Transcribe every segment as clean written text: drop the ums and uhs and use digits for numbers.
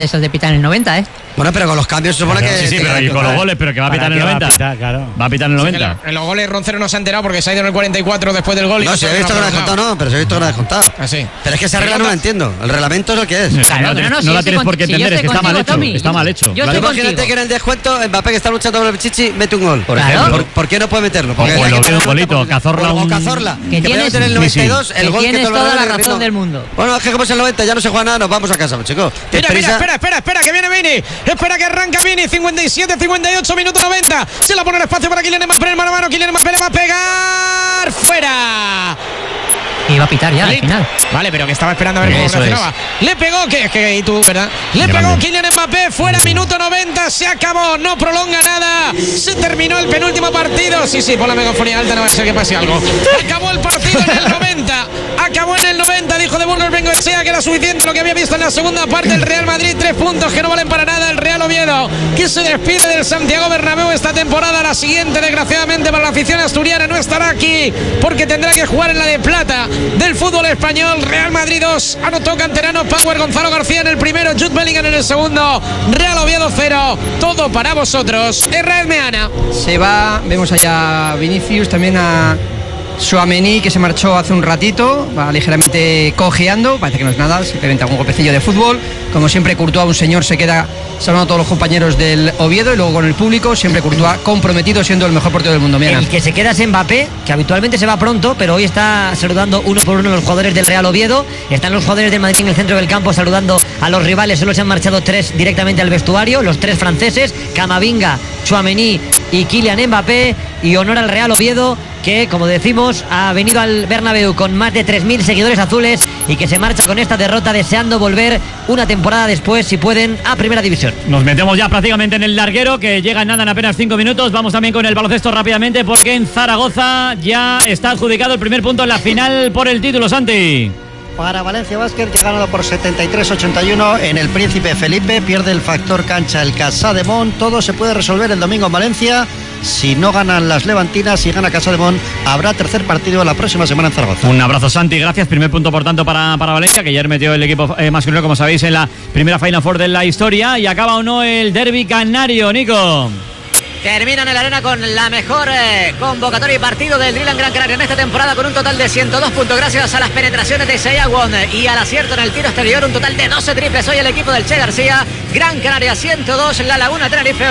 esas de pitar en el 90, ¿eh? Bueno, pero con los cambios se supone que... Sí, pero y con los goles, pero que va a pitar en el 90. Va a pitar en el 90. En los goles Roncero no se ha enterado porque se ha ido en el 44 después del gol. No, se ha visto que no ha descontado, no, pero se ha visto que no ha descontado. Así. Pero es que esa regla no la entiendo. El reglamento es lo que es. Claro, no la tienes por qué entender, es que está mal hecho. Está mal hecho. Imagínate que en el descuento Mbappé, que está luchando por el Pichichi, mete un gol. Por ejemplo. ¿Por qué no puede meterlo? O el Oviedo un golito, Cazorla o un... Cazorla. Que tienes en el 92 el gol que tienes todo toda la el razón del mundo. Bueno, es que como es el 90 ya no se juega nada, nos vamos a casa, chicos. Mira, espera, que viene Vini. Espera que arranca Vini. 57-58, minuto 90. Se la pone el espacio para Kylian Mbappé, mano a mano. Kylian Mbappé le va a pegar. ¡Fuera! Y va a pitar ya al final. Vale, pero que estaba esperando a ver cómo reaccionaba. Le pegó, y tú, ¿verdad? Le pegó Kylian Mbappé, fuera, minuto 90, se acabó, no prolonga nada. Se terminó el penúltimo partido. Sí, pon la megafonía alta, no va a ser que pase algo. Acabó el partido en el 90. Acabó en el 90, dijo de Burgos Bengoechea que era suficiente lo que había visto en la segunda parte. El Real Madrid, 3 puntos que no valen para nada. El Real Oviedo, que se despide del Santiago Bernabéu esta temporada. La siguiente, desgraciadamente para la afición asturiana, no estará aquí porque tendrá que jugar en la de plata del fútbol español. Real Madrid 2, anotó canterano Power Gonzalo García en el primero, Jude Bellingham en el segundo. Real Oviedo 0, todo para vosotros. Israel Meana. Se va, vemos allá a Vinicius, también a Tchouaméni, que se marchó hace un ratito, va ligeramente cojeando, parece que no es nada, simplemente algún golpecillo de fútbol. Como siempre, Courtois, un señor, se queda saludando a todos los compañeros del Oviedo y luego con el público, siempre Courtois comprometido, siendo el mejor portero del mundo. Mira. El que se queda es Mbappé, que habitualmente se va pronto, pero hoy está saludando uno por uno a los jugadores del Real Oviedo. Están los jugadores del Madrid en el centro del campo saludando a los rivales. Solo se han marchado 3 directamente al vestuario, los 3 franceses, Camavinga, Tchouaméni y Kylian Mbappé. Y honor al Real Oviedo, que, como decimos, ha venido al Bernabéu con más de 3.000 seguidores azules y que se marcha con esta derrota deseando volver una temporada después, si pueden, a Primera División. Nos metemos ya prácticamente en el larguero, que llega en nada, en apenas 5 minutos. Vamos también con el baloncesto rápidamente, porque en Zaragoza ya está adjudicado el primer punto en la final por el título, Santi. Para Valencia Basket, ya ganado por 73-81 en el Príncipe Felipe. Pierde el factor cancha el Casademont. Todo se puede resolver el domingo en Valencia. Si no ganan las levantinas, si gana Casademont, habrá tercer partido la próxima semana en Zaragoza. Un abrazo, Santi, gracias. Primer punto, por tanto, para Valencia, que ayer metió el equipo masculino, como sabéis, en la primera Final Four de la historia. Y acaba o no el derbi canario, Nico. Terminan en la arena con la mejor convocatoria y partido del Dylan Gran Canaria en esta temporada, con un total de 102 puntos gracias a las penetraciones de Seyawon y al acierto en el tiro exterior. Un total de 12 triples hoy el equipo del Che García. Gran Canaria 102, La Laguna Tenerife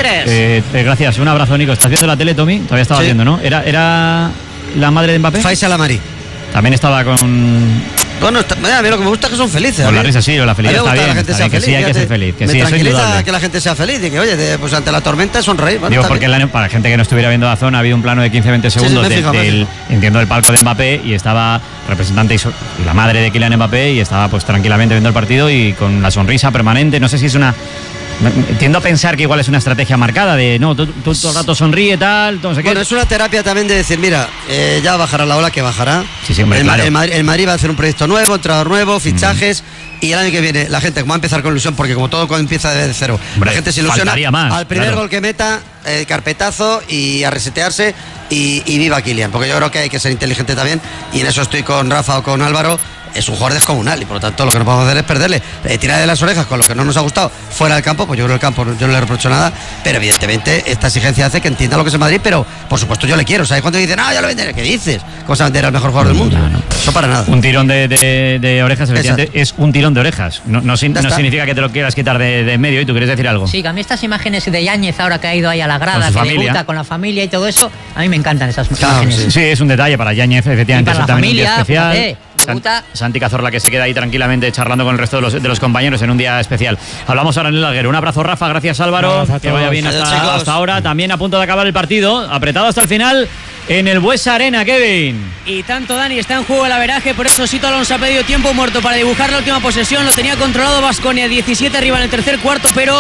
83. Gracias, un abrazo, Nico. ¿Estás viendo la tele, Tommy? Todavía estaba viendo, ¿no? ¿Era la madre de Mbappé? Faisal Amari. También estaba con... Bueno, a mí lo que me gusta es que son felices. Con la risa, sí, la felicidad está bien. La gente sea que feliz, sí, hay que ser feliz. Que me sí, eso es tranquiliza indudable. que la gente sea feliz y que, oye, pues ante la tormenta sonreír. Bueno, digo, porque para la gente que no estuviera viendo la zona, ha habido un plano de 15-20 segundos entiendo, del palco de Mbappé, y estaba representante y la madre de Kylian Mbappé, y estaba pues tranquilamente viendo el partido y con la sonrisa permanente. No sé si es una... Tiendo a pensar que igual es una estrategia marcada de no, tú todo el rato sonríe, tal, no sé qué. Bueno, es una terapia también de decir, mira, ya bajará la ola, que bajará. Sí, hombre, claro. El Madrid va a hacer un proyecto nuevo, entrenador nuevo, fichajes. Y el año que viene la gente va a empezar con ilusión, porque como todo empieza desde cero, hombre, la gente se ilusiona más, al primer gol que meta, carpetazo y a resetearse y viva Kylian, porque yo creo que hay que ser inteligente también, y en eso estoy con Rafa o con Álvaro. Es un jugador descomunal y por lo tanto lo que no podemos hacer es perderle, tirar de las orejas con lo que no nos ha gustado fuera del campo. Pues yo creo que el campo yo no le reprocho nada, pero evidentemente esta exigencia hace que entienda lo que es el Madrid. Pero por supuesto yo le quiero, ¿sabes? Cuando dicen, ya lo venderé, ¿qué dices? ¿Cómo se va a vender al mejor jugador del mundo? No. Eso para nada. Un tirón de orejas, efectivamente, es un tirón de orejas. No significa que te lo quieras quitar de en medio. ¿Y tú quieres decir algo? Sí, que a mí estas imágenes de Yáñez ahora que ha ido ahí a la grada, que debuta con la familia y todo eso, a mí me encantan esas imágenes. Sí, es un detalle para Yáñez, efectivamente. Y para la familia, especial. Santi Cazorla, que se queda ahí tranquilamente charlando con el resto de los compañeros en un día especial. Hablamos ahora en el larguero. Un abrazo, Rafa, gracias, Álvaro. Que vaya bien hasta ahora. También a punto de acabar el partido, apretado hasta el final en el Buesa Arena, Kevin. Y tanto, Dani, está en juego el averaje, por eso Sito Alonso ha pedido tiempo muerto para dibujar la última posesión. Lo tenía controlado Baskonia, 17 arriba en el tercer cuarto, pero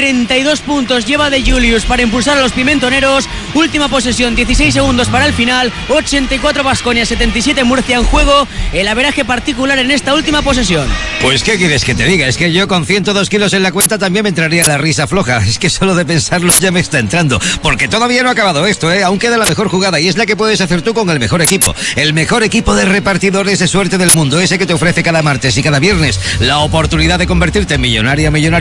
32 puntos lleva de Julius para impulsar a los pimentoneros. Última posesión, 16 segundos para el final. 84 Baskonia, 77 Murcia. En juego el averaje particular en esta última posesión. Pues qué quieres que te diga, es que yo con 102 kilos en la cuenta también me entraría la risa floja. Es que solo de pensarlo ya me está entrando, porque todavía no ha acabado esto, aún queda la mejor jugada, y es la que puedes hacer tú con el mejor equipo de repartidores de suerte del mundo, ese que te ofrece cada martes y cada viernes la oportunidad de convertirte en millonario